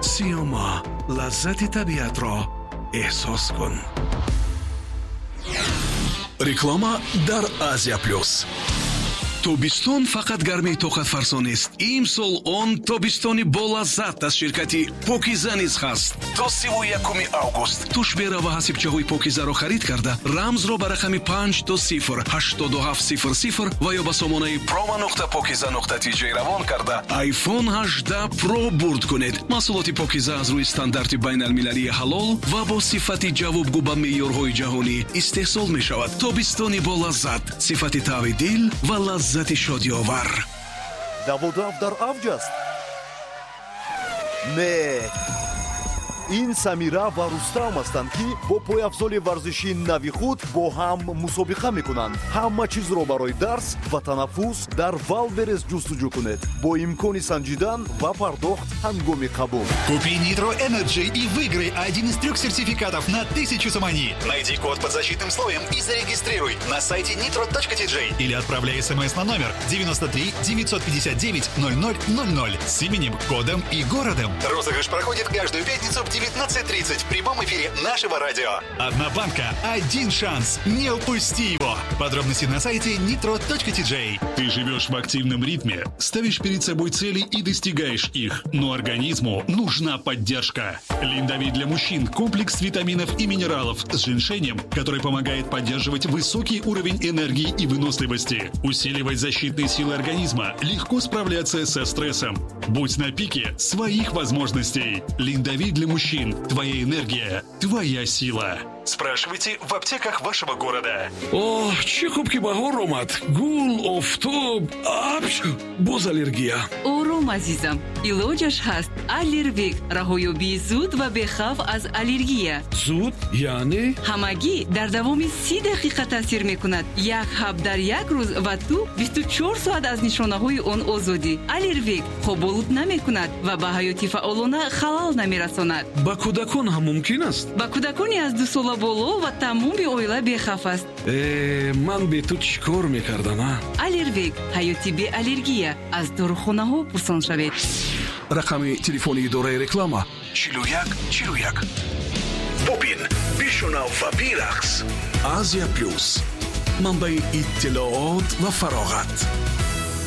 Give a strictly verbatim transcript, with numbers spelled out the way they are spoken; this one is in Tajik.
سیوما، لذت طبیعت را احساس کن. реклама дар Азия плюс. тобистон фақат гармии тоқатфарсо нест. имсол он тобистони болаззат аз ширкати покиза низ ҳаст. то сиву якуми август туш бера ва ҳасибчаҳои покизаро харид карда рамзро ба рақами панҷ то сифр ҳаштоду ҳафт сифр сифр ва ё ба сомонаи промо нуқта покиза нуқта тиҷ равон карда айфон ҳаждаҳ про бурд кунед. маҳсулоти покиза аз рӯи стандарти байналмилалии ҳалол ва бо сифати ҷавобгӯ ба меъёрҳои ҷаҳонӣ истеҳсол мешавад. тобистони болаззат, сифати таъви дил ва лаззат зати шодиовар. даводав дар авҷ аст. не ин самира ва рустам ҳастанд ки бо пойафзоли варзиши нави худ бо ҳам мусобиқа мекунанд. ҳама чизро барои дарс ва танаффус дар валберес ҷустуҷӯ кунед бо имкони санҷидан ва пардохт ҳангоми қабул. Купи Nitro Energy и выиграй один из трех сертификатов на тысячу самани. Найди код под защитным слоем и зарегистрируй на сайте nitro точка ти джей или отправляй смс на номер девяносто три девятьсот пятьдесят девять ноль ноль ноль ноль с именем, кодом и городом. Розыгрыш проходит каждую пятницу в девятнадцать тридцать в прямом эфире нашего радио. Одна банка, один шанс. Не упусти его. Подробности на сайте nitro точка ти джей. Ты живешь в активном ритме, ставишь перед собой цели и достигаешь их, но организму нужна поддержка. Линдави для мужчин – комплекс витаминов и минералов с женьшенем, который помогает поддерживать высокий уровень энергии и выносливости, усиливать защитные силы организма, легко справляться со стрессом. Будь на пике своих возможностей. Линдави для мужчин. Твоя энергия, твоя сила. Спрашивайте в аптеках вашего города. О, чӣ хуб ки баҳор омад. Гул, офтоб, абш, боз аллергия. ором азизам, илоҷаш ҳаст. Аллервик, раҳоёбии зуд ва бехавф аз аллергия. зуд яъне ҳамагӣ дар давоми си дақиқа таъсир мекунад. як ҳаб дар як рӯз ва ту бисту чор соат аз нишонаҳои он озодӣ. аллервик хоболуд намекунад ва ба ҳаёти фаъолона халал намерасонад. ба кӯдакон ҳам мумкин аст? ба кӯдакони аз ду сола боло ва тамоми оила бехавф аст. Э, ман бе ту чӣ кор мекардам а? аллервик, ҳаёти бе аллергия. аз дорухонаҳо пурсон шавед. рақами телефони идораи реклама чилу як чилу як. бубин бишунав ва бирақс. Азия плюс, манбаи иттилоот ва фароғат.